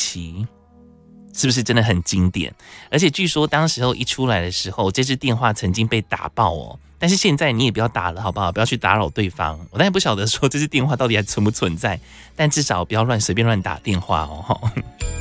7，是不是真的很经典？而且据说当时候一出来的时候，这支电话曾经被打爆哦。但是现在你也不要打了，好不好？不要去打扰对方。我当然不晓得说这支电话到底还存不存在，但至少不要随便乱打电话哦。